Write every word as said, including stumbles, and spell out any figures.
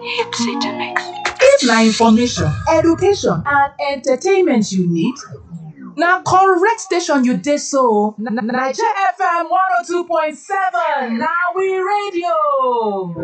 Hit City Mix. If na information, education and entertainment you need, na correct station you dey so. Naija F M one oh two point seven na we radio.